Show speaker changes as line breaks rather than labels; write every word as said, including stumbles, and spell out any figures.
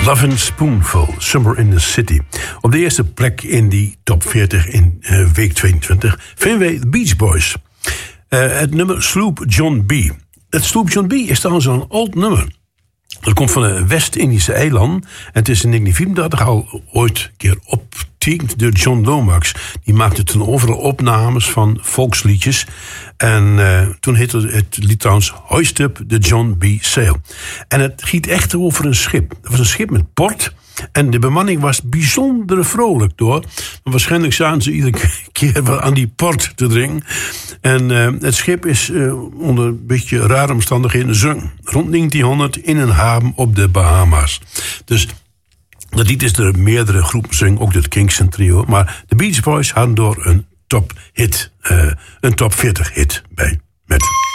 Lovin' Spoonful, Summer in the City. Op de eerste plek in die top veertig in uh, week tweeëntwintig vinden wij de Beach Boys. Uh, het nummer Sloop John B. Het Sloop John B is trouwens een oud nummer. Dat komt van de West-Indische eilanden. En het is in negentien vierendertig al ooit een keer opgetekend door John Lomax. Die maakte toen overal opnames van volksliedjes. En uh, toen heette het lied trouwens Hoist Up the John B. Sail. En het giet echt over een schip. Dat was een schip met port. En de bemanning was bijzonder vrolijk door. Want waarschijnlijk zaten ze iedere keer aan die port te drinken. En uh, het schip is uh, onder een beetje rare omstandigheden zunk. Rond negentienhonderd in een haven op de Bahama's. Dus dat lied is door meerdere groepen zung, ook door het Kingston trio. Maar de Beach Boys hadden door een top hit, uh, een top veertig hit bij met.